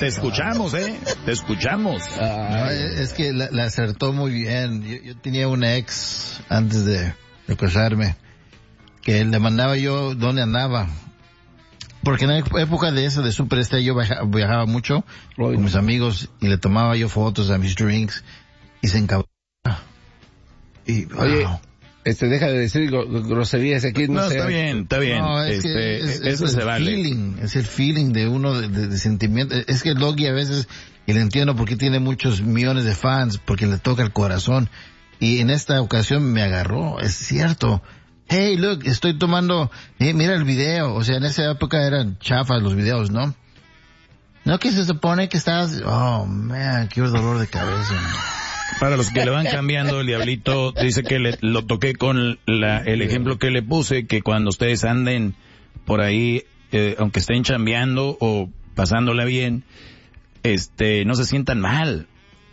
te escuchamos, te escuchamos. No, es que la acertó muy bien. Yo tenía una ex antes de casarme que le mandaba yo dónde andaba. Porque en la época de esa de Superstar yo viajaba mucho con mis amigos y le tomaba yo fotos a mis drinks y se encabronaba. Y, wow. Oye, deja de decir groserías aquí. No, está bien. No, eso se vale. Es el feeling de uno de sentimiento. Es que Doggy a veces, y le entiendo por qué tiene muchos millones de fans, porque le toca el corazón. Y en esta ocasión me agarró, es cierto. Hey, look, estoy tomando, mira el video. O sea, en esa época eran chafas los videos, ¿no? No, que se supone que estás, oh man, qué dolor de cabeza. Para los que le van cambiando, el diablito dice que lo toqué con el ejemplo que le puse, que cuando ustedes anden por ahí, aunque estén chambeando o pasándola bien, no se sientan mal.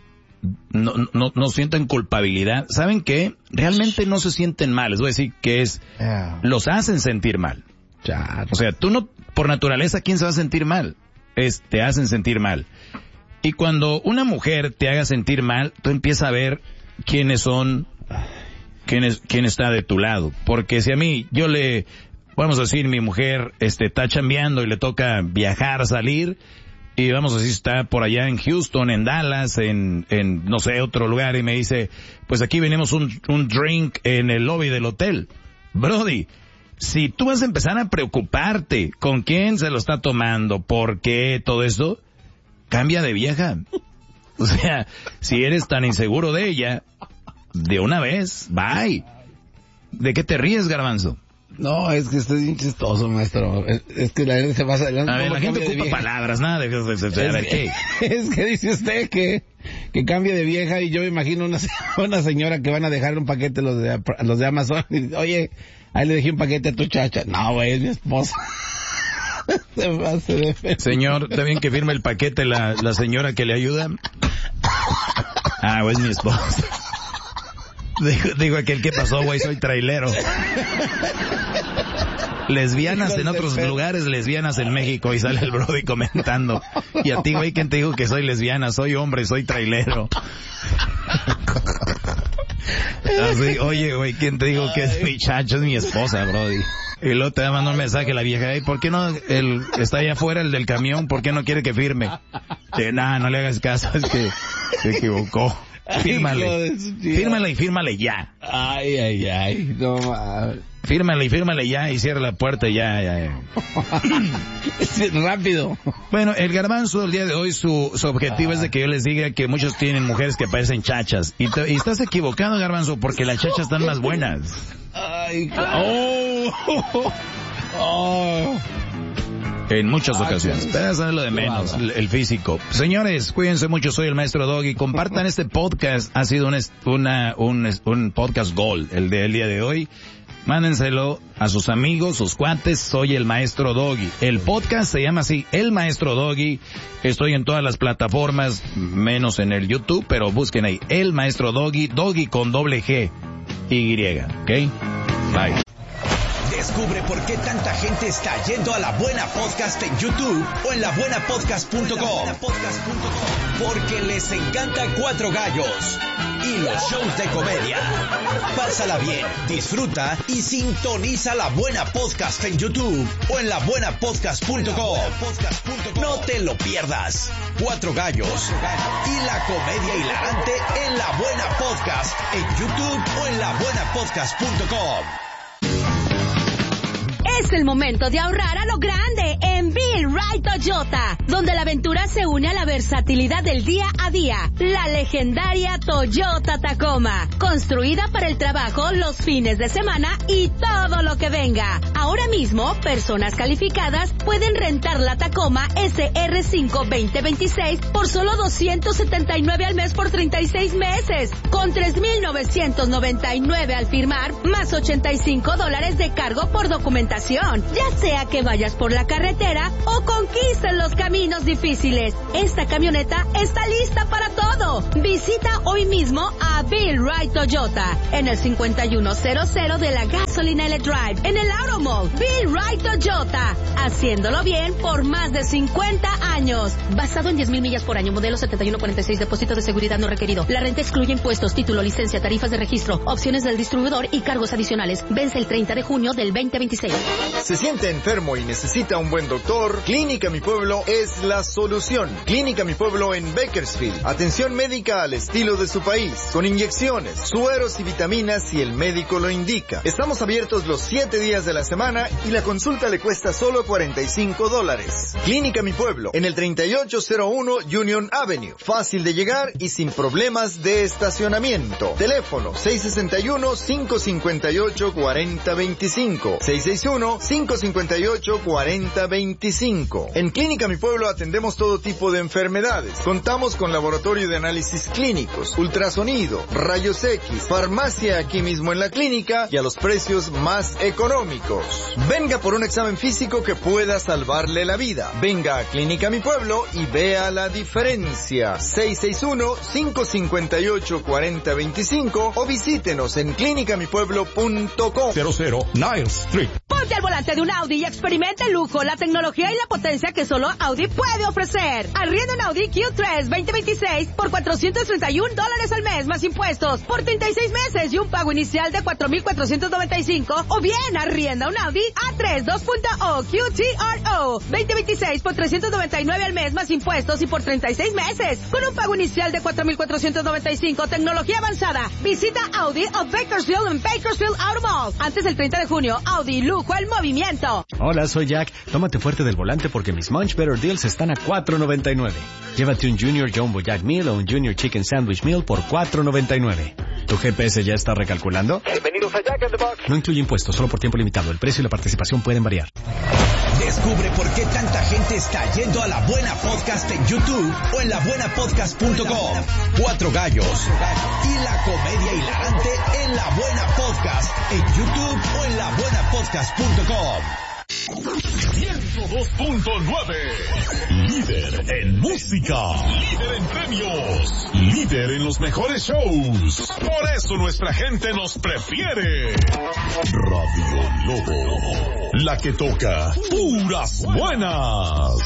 No sientan culpabilidad. ¿Saben qué? Realmente no se sienten mal. Les voy a decir que los hacen sentir mal. O sea, tú no, por naturaleza, ¿quién se va a sentir mal? Te hacen sentir mal. Y cuando una mujer te haga sentir mal, tú empiezas a ver quiénes son, quién está de tu lado. Porque si a mí, vamos a decir, mi mujer está chambeando y le toca viajar, salir, y vamos a decir, está por allá en Houston, en Dallas, en no sé, otro lugar, y me dice, pues aquí venimos un drink en el lobby del hotel. Brody, si tú vas a empezar a preocuparte con quién se lo está tomando, por qué, todo eso, cambia de vieja. O sea, si eres tan inseguro de ella, de una vez, bye. ¿De qué te ríes, Garbanzo? No, es que estoy bien chistoso, maestro. Es que la gente se pasa adelante. A ver, la gente ocupa palabras, nada de ¿qué? Es que dice usted que cambie de vieja y yo me imagino una señora que van a dejar un paquete los de Amazon. Y dice, oye, ahí le dejé un paquete a tu chacha. No, güey, es mi esposa. Señor, ¿está bien que firme el paquete la señora que le ayuda? Es mi esposa. Digo aquel que pasó, güey, soy trailero. Lesbianas en otros lugares, lesbianas en México, y sale el brody comentando. Y a ti, güey, ¿quién te dijo que soy lesbiana? Soy hombre, soy trailero. Así, oye, güey, ¿quién te dijo que es mi chacho? Es mi esposa, brody. Y luego te manda un mensaje la vieja, ¿por qué no está allá afuera el del camión? ¿Por qué no quiere que firme? No le hagas caso, es que se equivocó. Fírmale. Fírmale y fírmale ya. Ay, no mames. Fírmale y fírmale ya y cierra la puerta ya. Rápido. Bueno, el Garbanzo el día de hoy su objetivo es de que yo les diga que muchos tienen mujeres que parecen chachas. Y estás equivocado, Garbanzo, porque las chachas están más buenas. En muchas ocasiones. Pero eso es lo de menos, el físico. Señores, cuídense mucho, soy el maestro Doggy. Compartan este podcast, ha sido un podcast gold el del día de hoy. Mándenselo a sus amigos, sus cuates, soy el maestro Doggy. El podcast se llama así, el maestro Doggy. Estoy en todas las plataformas, menos en el YouTube, pero busquen ahí, el maestro Doggy, Doggy con doble G, Y, ¿ok? Bye. Descubre por qué tanta gente está yendo a La Buena Podcast en YouTube o en labuenapodcast.com. Porque les encanta Cuatro Gallos y los shows de comedia. Pásala bien, disfruta y sintoniza La Buena Podcast en YouTube o en labuenapodcast.com. No te lo pierdas. Cuatro Gallos y la comedia hilarante en La Buena Podcast en YouTube o en labuenapodcast.com. Es el momento de ahorrar a lo grande en Bill Wright Toyota, donde la aventura se une a la versatilidad del día a día. La legendaria Toyota Tacoma, construida para el trabajo, los fines de semana y todo lo que venga. Ahora mismo, personas calificadas pueden rentar la Tacoma SR5 2026 por solo $279 al mes por 36 meses, con $3,999 al firmar, más $85 de cargo por documentación. Ya sea que vayas por la carretera o conquisten los caminos. caminos difíciles. Esta camioneta está lista para todo. Visita hoy mismo a Bill Wright Toyota en el 5100 de la Gasolinella Drive en el Auto Mall. Bill Wright Toyota, haciéndolo bien por más de 50 años. Basado en 10,000 millas por año, modelo 7146, depósito de seguridad no requerido. La renta excluye impuestos, título, licencia, tarifas de registro, opciones del distribuidor y cargos adicionales. Vence el 30 de junio del 2026. ¿Se siente enfermo y necesita un buen doctor? Clínica Mi Pueblo es la solución. Clínica Mi Pueblo en Bakersfield. Atención médica al estilo de su país, con inyecciones, sueros y vitaminas si el médico lo indica. Estamos abiertos los 7 días de la semana y la consulta le cuesta solo $45. Clínica Mi Pueblo, en el 3801 Union Avenue. Fácil de llegar y sin problemas de estacionamiento. Teléfono 661-558-4025. 661-558-4025. En Clínica Mi Pueblo atendemos todo tipo de enfermedades. Contamos con laboratorio de análisis clínicos, ultrasonido, rayos X, farmacia aquí mismo en la clínica y a los precios más económicos. Venga por un examen físico que pueda salvarle la vida. Venga a Clínica Mi Pueblo y vea la diferencia. 661-558-4025 o visítenos en clinicamipueblo.com. 00 Niles Street. Ponte al volante de un Audi y experimente el lujo, la tecnología y la potencia que solo Audi puede ofrecer. Arrienda un Audi Q3 2026 por $431 al mes más impuestos por 36 meses y un pago inicial de $4,495, o bien arrienda un Audi A3 2.0 QTRO 2026 por $399 al mes más impuestos y por 36 meses con un pago inicial de $4,495. Tecnología avanzada. Visita Audi of Bakersfield en Bakersfield Auto Mall antes del 30 de junio. Audi, lujo al movimiento. Hola, soy Jack. Tómate fuerte del volante porque mis Munch Better Deals están a $4.99. Llévate un Junior Jumbo Jack Meal o un Junior Chicken Sandwich Meal por $4.99. ¿Tu GPS ya está recalculando? Bienvenidos a Jack in the Box. No incluye impuestos, solo por tiempo limitado. El precio y la participación pueden variar. Descubre por qué tanta gente está yendo a La Buena Podcast en YouTube o en labuenapodcast.com. 4 gallos y la comedia hilarante en La Buena Podcast en YouTube o en labuenapodcast.com. 102.9. Líder en música. Líder en premios. Líder en los mejores shows. Por eso nuestra gente nos prefiere. Radio Lobo. La que toca puras buenas.